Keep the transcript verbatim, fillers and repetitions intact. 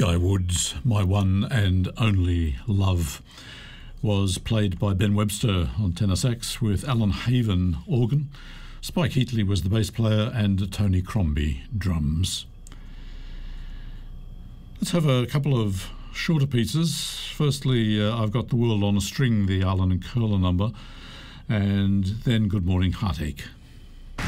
Guy Wood's My One and Only Love was played by Ben Webster on tenor sax with Alan Haven organ. Spike Heatley was the bass player and Tony Crombie drums. Let's have a couple of shorter pieces. Firstly, uh, I've got The World on a String, the Arlen and Curler number, and then Good Morning Heartache.